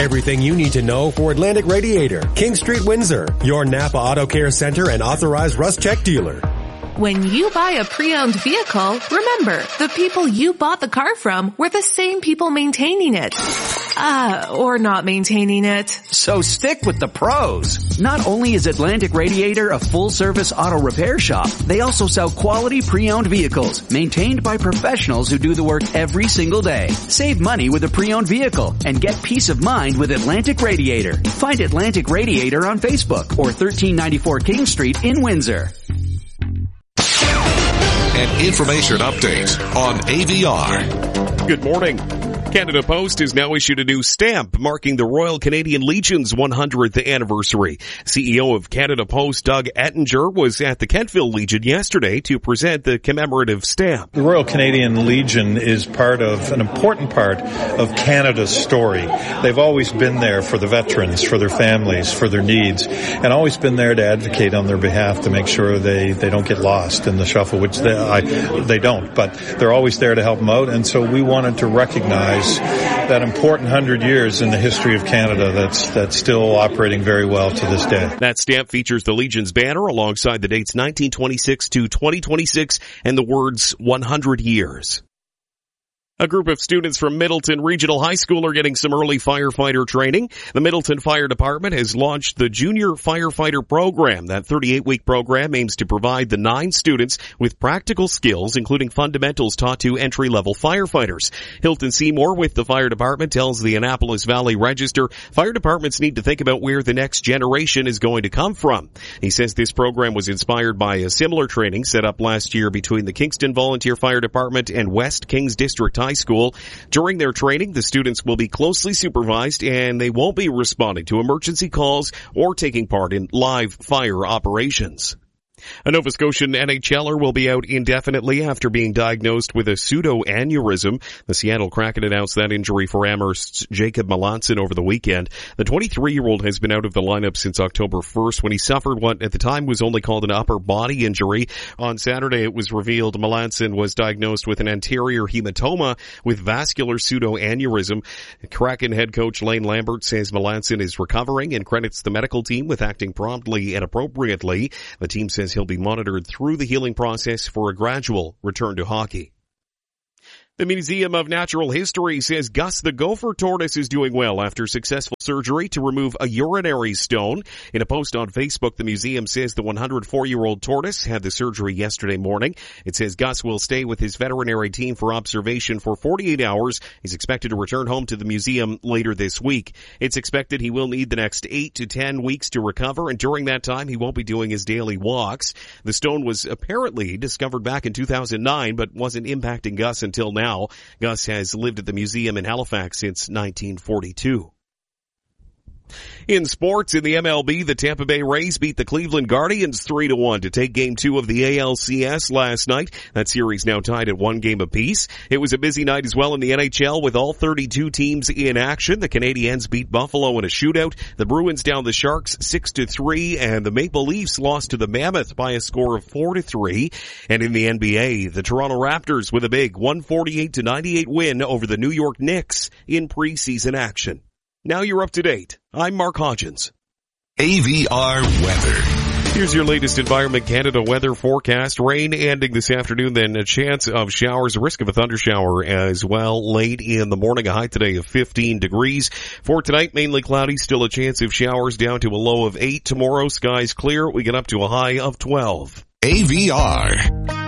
Everything you need to know for Atlantic Radiator, King Street, Windsor, your Napa Auto Care Center and authorized Rust Check dealer. When you buy a pre-owned vehicle, remember, the people you bought the car from were the same people maintaining it. Or not maintaining it. So stick with the pros. Not only is Atlantic Radiator a full-service auto repair shop, they also sell quality pre-owned vehicles maintained by professionals who do the work every single day. Save money with a pre-owned vehicle and get peace of mind with Atlantic Radiator. Find Atlantic Radiator on Facebook or 1394 King Street in Windsor. An information update on AVR. Good morning. Canada Post has now issued a new stamp marking the Royal Canadian Legion's 100th anniversary. CEO of Canada Post, Doug Ettinger, was at the Kentville Legion yesterday to present the commemorative stamp. The Royal Canadian Legion is an important part of Canada's story. They've always been there for the veterans, for their families, for their needs, and always been there to advocate on their behalf to make sure they don't get lost in the shuffle, which they don't, but they're always there to help them out. And so we wanted to recognize that important 100 years in the history of Canada that's still operating very well to this day. That stamp features the Legion's banner alongside the dates 1926 to 2026 and the words 100 years. A group of students from Middleton Regional High School are getting some early firefighter training. The Middleton Fire Department has launched the Junior Firefighter Program. That 38-week program aims to provide the 9 students with practical skills, including fundamentals taught to entry-level firefighters. Hilton Seymour with the Fire Department tells the Annapolis Valley Register fire departments need to think about where the next generation is going to come from. He says this program was inspired by a similar training set up last year between the Kingston Volunteer Fire Department and West Kings District High School. During their training, the students will be closely supervised and they won't be responding to emergency calls or taking part in live fire operations. A Nova Scotian NHLer will be out indefinitely after being diagnosed with a pseudoaneurysm. The Seattle Kraken announced that injury for Amherst's Jacob Melanson over the weekend. The 23-year-old has been out of the lineup since October 1st when he suffered what at the time was only called an upper body injury. On Saturday, it was revealed Melanson was diagnosed with an anterior hematoma with vascular pseudoaneurysm. Kraken head coach Lane Lambert says Melanson is recovering and credits the medical team with acting promptly and appropriately. The team says he'll be monitored through the healing process for a gradual return to hockey. The Museum of Natural History says Gus the gopher tortoise is doing well after successful surgery to remove a urinary stone. In a post on Facebook, the museum says the 104-year-old tortoise had the surgery yesterday morning. It says Gus will stay with his veterinary team for observation for 48 hours. He's expected to return home to the museum later this week. It's expected he will need the next 8 to 10 weeks to recover, and during that time, he won't be doing his daily walks. The stone was apparently discovered back in 2009, but wasn't impacting Gus until now. Gus has lived at the museum in Halifax since 1942. In sports, in the MLB, the Tampa Bay Rays beat the Cleveland Guardians 3-1 to take Game 2 of the ALCS last night. That series now tied at 1 game apiece. It was a busy night as well in the NHL with all 32 teams in action. The Canadiens beat Buffalo in a shootout. The Bruins downed the Sharks 6-3, and the Maple Leafs lost to the Mammoth by a score of 4-3. And in the NBA, the Toronto Raptors with a big 148-98 win over the New York Knicks in preseason action. Now you're up to date. I'm Mark Hodgins. AVR weather. Here's your latest Environment Canada weather forecast. Rain ending this afternoon, then a chance of showers, a risk of a thundershower as well late in the morning. A high today of 15 degrees. For tonight, mainly cloudy, still a chance of showers down to a low of 8. Tomorrow, skies clear. We get up to a high of 12. AVR.